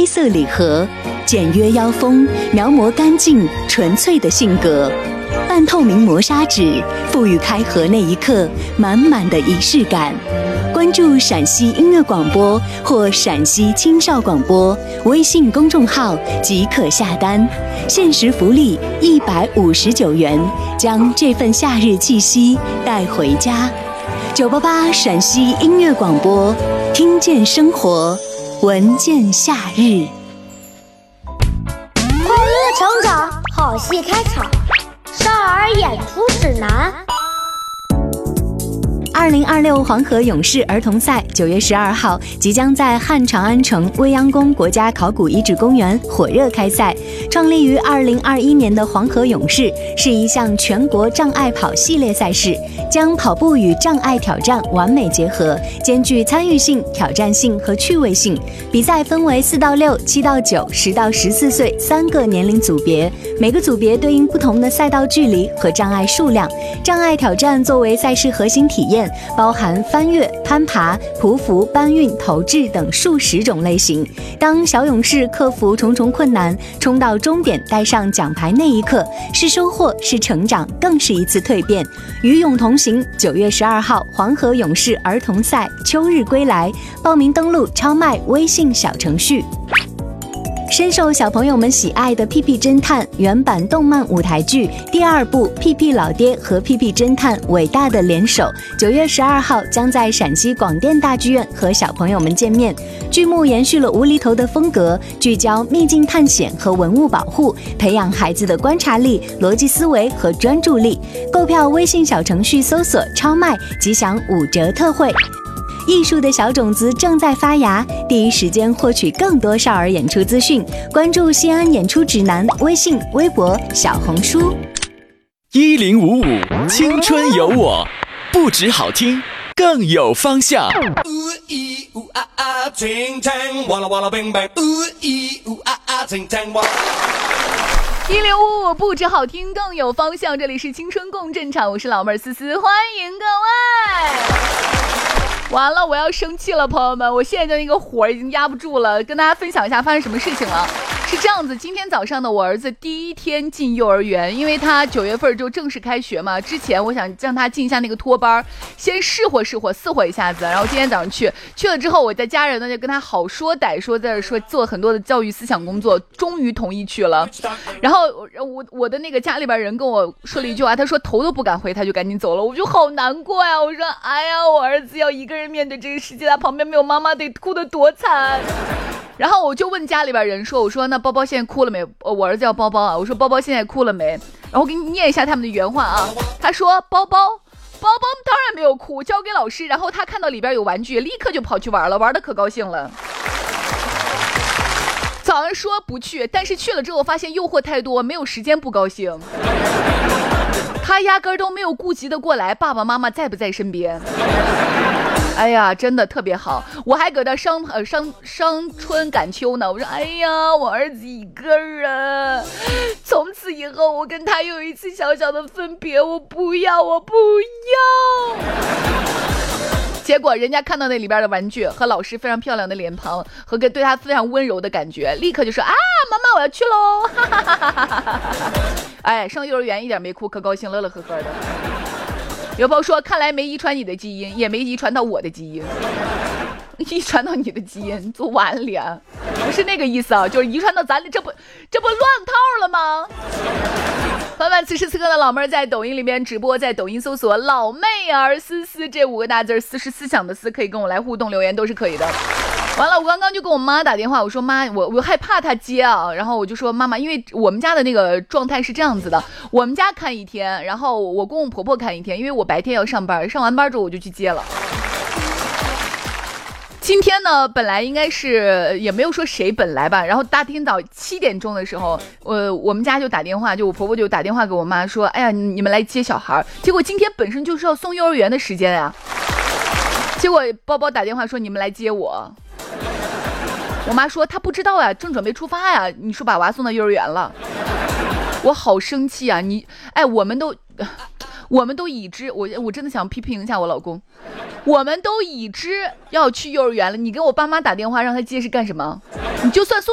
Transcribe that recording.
黑色礼盒，简约腰封，描摹干净纯粹的性格。半透明磨砂纸赋予开盒那一刻满满的仪式感。关注陕西音乐广播或陕西青少广播微信公众号即可下单，限时福利159元，将这份夏日气息带回家。988陕西音乐广播，听见生活，闻见夏日。 快乐成长，好戏开场，少儿演出指南。 2026黄河勇士儿童赛9月12号即将在汉长安城未央宫国家考古遗址公园火热开赛。创立于2021年的黄河勇士是一项全国障碍跑系列赛事，将跑步与障碍挑战完美结合，兼具参与性、挑战性和趣味性。比赛分为4到6、7到9、10到14岁3个年龄组别，每个组别对应不同的赛道距离和障碍数量。障碍挑战作为赛事核心体验，包含翻越、攀爬、匍匐、搬运、投掷等数十种类型。当小勇士克服重重困难，冲到终点带上奖牌那一刻，是收获，是成长，更是一次蜕变。与勇同行，9月12号黄河勇士儿童赛秋日归来，报名登录超麦微信小程序。深受小朋友们喜爱的《屁屁侦探》原版动漫舞台剧第2部《屁屁老爹和屁屁侦探伟大的联手》9月12号将在陕西广电大剧院和小朋友们见面。剧目延续了无厘头的风格，聚焦秘境探险和文物保护，培养孩子的观察力、逻辑思维和专注力。购票微信小程序搜索超卖即享5折特惠。艺术的小种子正在发芽，第一时间获取更多少儿演出资讯，关注西安演出指南微信、微博、小红书。 1055青春有我，不止好听，更有方向。 1055不止好听，更有方向。这里是青春共振场，我是老妹儿思思，欢迎各位。完了，我要生气了，朋友们，我现在的那个火已经压不住了，跟大家分享一下发生什么事情了。是这样子，今天早上呢，我儿子第一天进幼儿园，因为他9月份就正式开学嘛，之前我想让他进一下那个托班，先试火伺候一下子，然后今天早上去了之后，我在家人呢就跟他好说歹说，在这说做很多的教育思想工作，终于同意去了。然后我的那个家里边人跟我说了一句话，他说头都不敢回，他就赶紧走了，我就好难过呀。我说哎呀，我儿子要一个人面对这个世界，他旁边没有妈妈，得哭得多惨。然后我就问家里边人说，我说那包包现在哭了没？我儿子叫包包啊，我说包包现在哭了没？然后我给你念一下他们的原话啊。他说包包当然没有哭，交给老师，然后他看到里边有玩具，立刻就跑去玩了，玩得可高兴了。早上说不去，但是去了之后发现诱惑太多，没有时间不高兴。他压根都没有顾及的过来爸爸妈妈在不在身边。哎呀，真的特别好，我还搁这伤春感秋呢。我说，哎呀，我儿子一个人，从此以后我跟他又有一次小小的分别，我不要。结果人家看到那里边的玩具和老师非常漂亮的脸庞和对他非常温柔的感觉，立刻就说啊，妈妈我要去喽。哎，上幼儿园一点没哭，可高兴，乐乐呵呵的。有朋友说，看来没遗传你的基因，也没遗传到我的基因。遗传到你的基因做完了，不是那个意思啊，就是遗传到咱这不乱套了吗？朋友们，此时此刻的老妹儿在抖音里面直播，在抖音搜索老妹儿思思这5个大字，思是思想的思，可以跟我来互动留言，都是可以的。完了，我刚刚就跟我妈打电话，我说妈，我害怕她接啊，然后我就说妈妈，因为我们家的那个状态是这样子的，我们家看1天，然后我公公婆婆看1天，因为我白天要上班，上完班之后我就去接了。今天呢，本来应该是也没有说谁本来吧，然后大天早7点钟的时候，我们家就打电话，就我婆婆就打电话给我妈说，哎呀，你们来接小孩，结果今天本身就是要送幼儿园的时间呀，结果包包打电话说你们来接我。我妈说她不知道呀，正准备出发呀，你说把娃送到幼儿园了，我好生气啊！我们都已知，我真的想批评一下我老公，我们都已知要去幼儿园了，你给我爸妈打电话让他接是干什么？你就算送